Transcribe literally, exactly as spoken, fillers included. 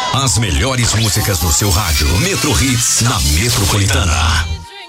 As melhores músicas no seu rádio. Metro Hits na Metropolitana.